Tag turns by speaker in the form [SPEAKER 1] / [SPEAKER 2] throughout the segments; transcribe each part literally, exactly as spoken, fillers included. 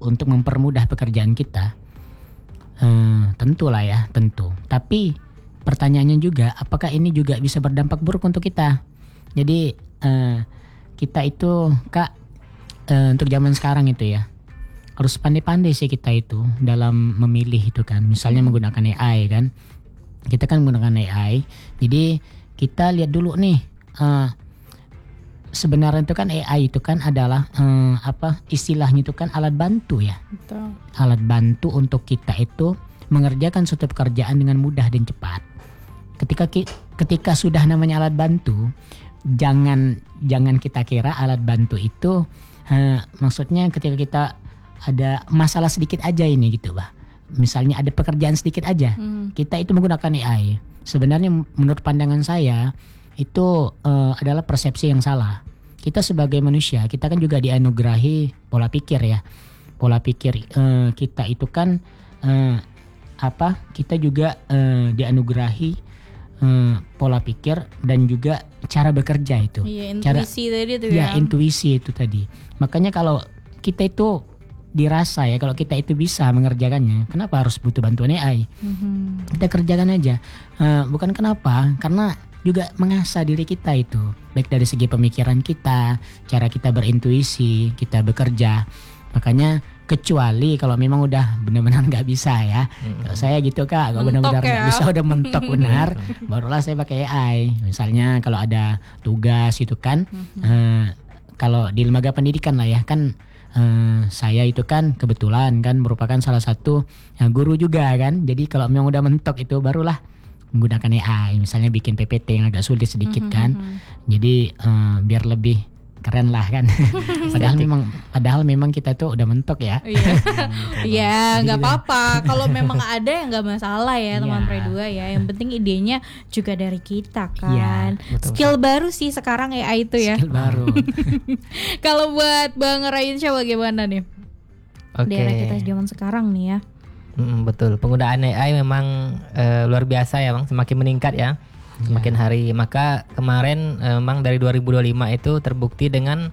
[SPEAKER 1] untuk mempermudah pekerjaan kita, uh, tentulah ya, tentu. Tapi pertanyaannya juga, apakah ini juga bisa berdampak buruk untuk kita? Jadi uh, kita itu Kak, uh, untuk zaman sekarang itu ya, harus pandai-pandai sih kita itu dalam memilih itu kan. Misalnya menggunakan A I kan, kita kan menggunakan A I. Jadi kita lihat dulu nih, uh, sebenarnya itu kan A I itu kan adalah uh, apa istilahnya itu kan alat bantu ya.
[SPEAKER 2] Betul.
[SPEAKER 1] Alat bantu untuk kita itu mengerjakan suatu pekerjaan dengan mudah dan cepat. Ketika ki, ketika sudah namanya alat bantu, jangan jangan kita kira alat bantu itu uh, maksudnya ketika kita ada masalah sedikit aja ini gitu bah. Misalnya ada pekerjaan sedikit aja, hmm. kita itu menggunakan A I. Sebenarnya menurut pandangan saya itu uh, adalah persepsi yang salah. Kita sebagai manusia, kita kan juga dianugerahi pola pikir ya. Pola pikir uh, kita itu kan uh, apa? Kita juga uh, dianugerahi uh, pola pikir dan juga cara bekerja itu.
[SPEAKER 2] Iya,
[SPEAKER 1] cara,
[SPEAKER 2] intuisi tadi tuh
[SPEAKER 1] ya. Ya, intuisi itu tadi. Makanya kalau kita itu dirasa ya kalau kita itu bisa mengerjakannya, kenapa harus butuh bantuan A I? Mm-hmm. Kita kerjakan aja. Uh, bukan kenapa? Karena juga mengasah diri kita itu, baik dari segi pemikiran kita, cara kita berintuisi, kita bekerja. Makanya kecuali kalau memang udah benar-benar nggak bisa ya, mm-hmm. kalau saya gitu Kak, kalau benar-benar nggak ya. bisa udah mentok benar, barulah saya pakai A I. Misalnya kalau ada tugas itu kan, mm-hmm. uh, kalau di lembaga pendidikan lah ya kan. Uh, saya itu kan kebetulan kan merupakan salah satu uh, guru juga kan. Jadi kalau memang udah mentok itu barulah menggunakan A I. Misalnya bikin P P T yang agak sulit sedikit mm-hmm. kan. Jadi uh, biar lebih keren lah kan. padahal memang padahal memang kita tuh udah mentok ya.
[SPEAKER 2] Iya, nggak apa-apa. Kalau memang ada ya nggak masalah ya teman Pre dua ya. Yang penting idenya juga dari kita kan. Ya, skill baru sih sekarang A I itu ya.
[SPEAKER 1] Skill baru.
[SPEAKER 2] Kalau buat Bang Rainsya bagaimana nih?
[SPEAKER 3] Oke.
[SPEAKER 2] Okay. Di era kita zaman sekarang nih ya.
[SPEAKER 3] Mm, betul. Penggunaan A I memang uh, luar biasa ya Bang. Semakin meningkat ya. Semakin hari. Maka kemarin memang dari dua ribu dua puluh lima itu terbukti dengan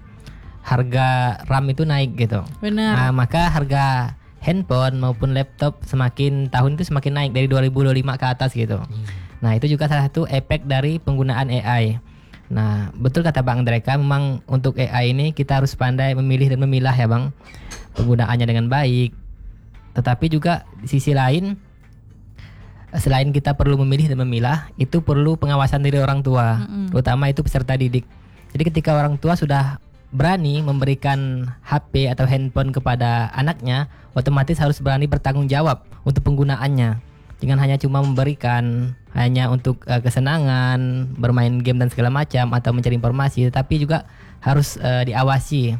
[SPEAKER 3] harga RAM itu naik gitu.
[SPEAKER 2] Benar.
[SPEAKER 3] Nah, maka harga handphone maupun laptop semakin tahun itu semakin naik dari dua ribu dua puluh lima ke atas gitu. Hmm. Nah, itu juga salah satu efek dari penggunaan A I. Nah, betul kata Bang Andreka, memang untuk A I ini kita harus pandai memilih dan memilah ya Bang. Penggunaannya dengan baik. Tetapi juga di sisi lain, selain kita perlu memilih dan memilah, itu perlu pengawasan dari orang tua, mm-hmm. terutama itu peserta didik. Jadi ketika orang tua sudah berani memberikan H P atau handphone kepada anaknya, otomatis harus berani bertanggung jawab untuk penggunaannya. Jangan hanya cuma memberikan hanya untuk uh, kesenangan, bermain game dan segala macam atau mencari informasi, tetapi juga harus uh, diawasi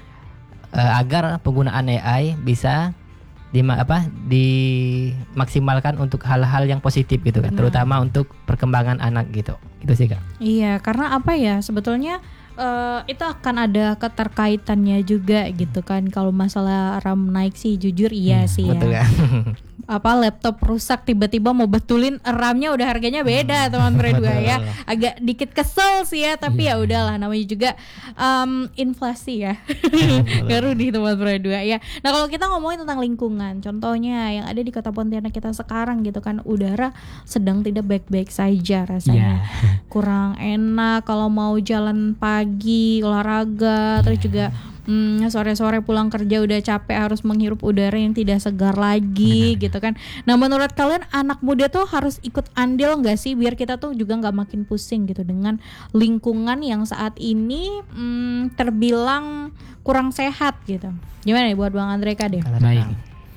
[SPEAKER 3] uh, agar penggunaan A I bisa di apa dimaksimalkan untuk hal-hal yang positif gitu kan, terutama untuk perkembangan anak gitu. Gitu sih Kak.
[SPEAKER 2] Iya, karena apa ya sebetulnya Uh, itu akan ada keterkaitannya juga gitu kan. Kalau masalah RAM naik sih jujur iya hmm, sih
[SPEAKER 3] betul
[SPEAKER 2] ya.
[SPEAKER 3] Kan?
[SPEAKER 2] Apa laptop rusak tiba-tiba mau betulin RAM-nya udah harganya beda teman Pre dua ya. Agak dikit kesel sih ya, tapi yeah. ya udahlah namanya juga um, inflasi ya. Garu di teman Pre dua ya. Nah, kalau kita ngomongin tentang lingkungan, contohnya yang ada di Kota Pontianak kita sekarang gitu kan, udara sedang tidak baik-baik saja rasanya. Yeah. Kurang enak kalau mau jalan pagi olahraga, yeah. terus juga Hmm, sore-sore pulang kerja udah capek harus menghirup udara yang tidak segar lagi. Benar. Gitu kan. Nah, menurut kalian anak muda tuh harus ikut andil nggak sih biar kita tuh juga nggak makin pusing gitu dengan lingkungan yang saat ini hmm, terbilang kurang sehat gitu. Gimana nih buat Bang Andreka deh?
[SPEAKER 1] Baik.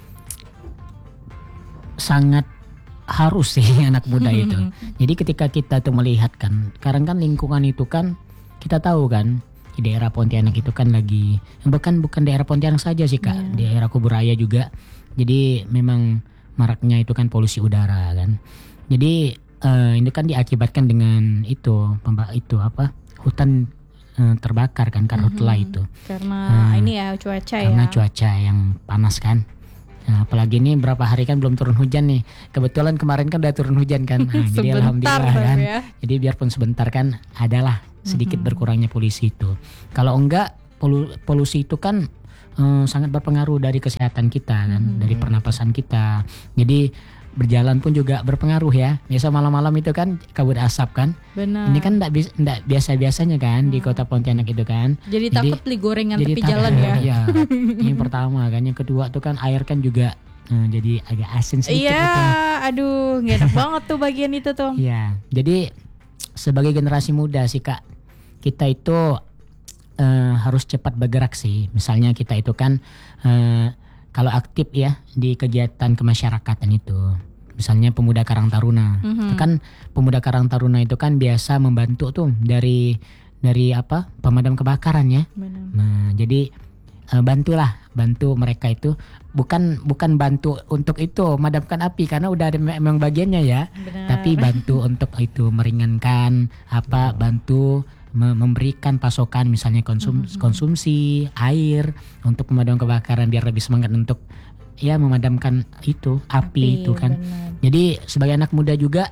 [SPEAKER 1] Sangat harus sih anak muda itu. Jadi ketika kita tuh melihat kan, sekarang kan lingkungan itu kan kita tahu kan. Di daerah Pontianak itu kan lagi, bahkan bukan daerah Pontianak saja sih Kak, yeah. di daerah Kuburaya juga. Jadi memang maraknya itu kan polusi udara kan. Jadi uh, ini kan diakibatkan dengan itu, pemba- itu apa hutan uh, terbakar kan karhutla mm-hmm. itu.
[SPEAKER 2] Karena uh, ini ya cuaca
[SPEAKER 1] karena
[SPEAKER 2] ya.
[SPEAKER 1] Karena cuaca yang panas kan. Nah, apalagi ini berapa hari kan belum turun hujan nih. Kebetulan kemarin kan udah turun hujan kan. Nah, jadi alhamdulillah kan. Ya. Jadi biarpun sebentar kan adalah sedikit mm-hmm. berkurangnya polusi itu. Kalau enggak polu- polusi itu kan uh, sangat berpengaruh dari kesehatan kita kan,
[SPEAKER 2] Hmm.
[SPEAKER 1] dari pernapasan kita. Jadi berjalan pun juga berpengaruh ya. Biasa malam-malam itu kan kabut asap kan.
[SPEAKER 2] Benar.
[SPEAKER 1] Ini kan enggak enggak biasa-biasanya kan di kota Pontianak itu kan.
[SPEAKER 2] Jadi,
[SPEAKER 1] Jadi-
[SPEAKER 2] takut beli gorengan
[SPEAKER 1] Jadi
[SPEAKER 2] tepi
[SPEAKER 1] tak-
[SPEAKER 2] jalan ya.
[SPEAKER 1] Iya. Yang pertama kan, yang kedua tuh kan air kan juga eh, jadi agak asin sedikit
[SPEAKER 2] Iya,
[SPEAKER 1] gitu.
[SPEAKER 2] aduh, gak enak banget tuh bagian itu tuh.
[SPEAKER 1] Iya. Jadi sebagai generasi muda sih Kak, kita itu eh, harus cepat bergerak sih. Misalnya kita itu kan eh, kalau aktif ya di kegiatan kemasyarakatan itu. Misalnya Pemuda Karang Taruna.
[SPEAKER 2] Mhm.
[SPEAKER 1] Itu kan Pemuda Karang Taruna itu kan biasa membantu tuh dari dari apa? Pemadam kebakaran ya.
[SPEAKER 2] Benar.
[SPEAKER 1] Nah, jadi eh, bantulah, bantu mereka itu bukan bukan bantu untuk itu memadamkan api karena udah ada memang bagiannya ya.
[SPEAKER 2] Benar.
[SPEAKER 1] Tapi bantu untuk itu meringankan apa, bantu me- memberikan pasokan misalnya konsum konsumsi air untuk pemadam kebakaran biar lebih semangat untuk ya memadamkan itu api, itu kan.
[SPEAKER 2] benar.
[SPEAKER 1] Jadi sebagai anak muda juga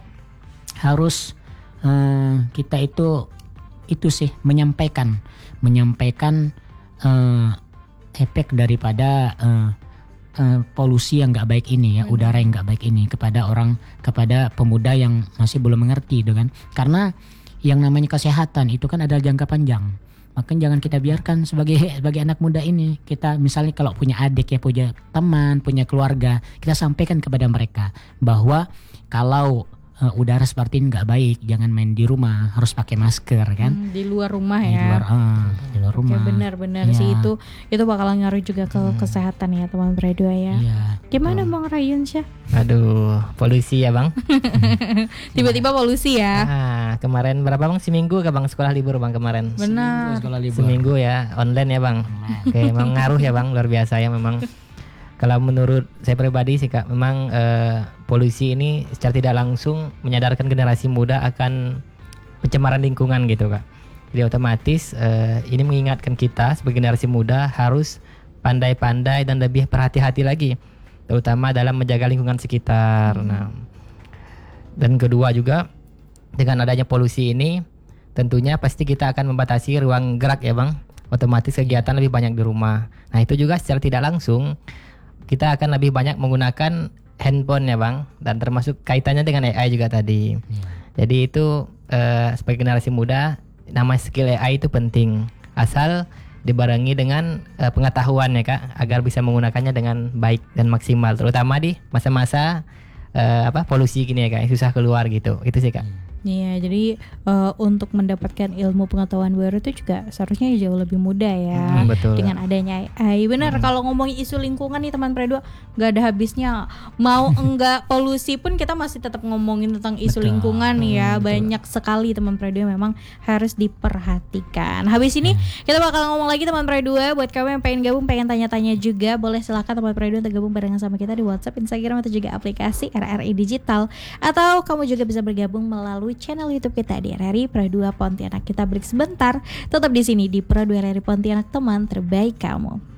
[SPEAKER 1] harus eh, kita itu itu sih menyampaikan menyampaikan eh, efek daripada eh, eh, polusi yang nggak baik ini ya, udara yang nggak baik ini kepada orang, kepada pemuda yang masih belum mengerti itu kan. Karena yang namanya kesehatan itu kan ada jangka panjang. Makanya jangan kita biarkan sebagai sebagai anak muda ini, kita misalnya kalau punya adik ya, punya teman, punya keluarga, kita sampaikan kepada mereka bahwa kalau eh, udara seperti ini nggak baik, jangan main di rumah, harus pakai masker kan.
[SPEAKER 2] Hmm, di luar rumah
[SPEAKER 1] Di
[SPEAKER 2] ya.
[SPEAKER 1] luar ah, di luar
[SPEAKER 2] Oke,
[SPEAKER 1] rumah.
[SPEAKER 2] benar-benar
[SPEAKER 1] Iya.
[SPEAKER 2] sih itu itu bakalan ngaruh juga ke kesehatan ya teman berdua ya.
[SPEAKER 1] Iya.
[SPEAKER 2] Gimana Bang Rayun Syah?
[SPEAKER 3] Aduh, polusi ya bang.
[SPEAKER 2] Tiba-tiba polusi ya.
[SPEAKER 3] Ah, kemarin berapa bang? Seminggu ke bang sekolah libur bang kemarin.
[SPEAKER 2] Benar.
[SPEAKER 1] Sekolah libur.
[SPEAKER 3] Seminggu ya, online ya bang. Oke, memang ngaruh ya bang, luar biasa ya memang. Kalau menurut saya pribadi sih kak, memang eh, polusi ini secara tidak langsung menyadarkan generasi muda akan pencemaran lingkungan gitu kak. Jadi otomatis eh, ini mengingatkan kita sebagai generasi muda harus pandai-pandai dan lebih berhati-hati lagi, terutama dalam menjaga lingkungan sekitar. Nah, dan kedua juga dengan adanya polusi ini, tentunya pasti kita akan membatasi ruang gerak ya bang. Otomatis kegiatan lebih banyak di rumah. Nah itu juga secara tidak langsung kita akan lebih banyak menggunakan handphone ya bang, dan termasuk kaitannya dengan A I juga tadi. Jadi itu eh, sebagai generasi muda, nama skill A I itu penting, asal dibarengi dengan eh, pengetahuan ya kak, agar bisa menggunakannya dengan baik dan maksimal, terutama di masa-masa eh, apa polusi gini ya kak, susah keluar gitu. Itu sih kak.
[SPEAKER 2] Iya, jadi eh, untuk mendapatkan ilmu pengetahuan baru itu juga seharusnya jauh lebih mudah ya.
[SPEAKER 3] Hmm, betul.
[SPEAKER 2] Dengan adanya A I. Benar, kalau ngomongin isu lingkungan nih teman Predua, nggak ada habisnya. Mau enggak polusi pun kita masih tetap ngomongin tentang isu
[SPEAKER 1] Betul.
[SPEAKER 2] lingkungan nih ya.
[SPEAKER 1] Hmm, betul.
[SPEAKER 2] Banyak sekali teman Predua memang harus diperhatikan. Habis ini kita bakal ngomong lagi teman Predua. Buat kamu yang pengen gabung, pengen tanya-tanya juga, boleh silakan teman Predua untuk gabung barengan sama kita di WhatsApp, Instagram atau juga aplikasi R R I Digital. Atau kamu juga bisa bergabung melalui channel YouTube kita di R R I Predua Pontianak. Kita break sebentar. Tetap di sini di Predua R R I Pontianak, teman terbaik kamu.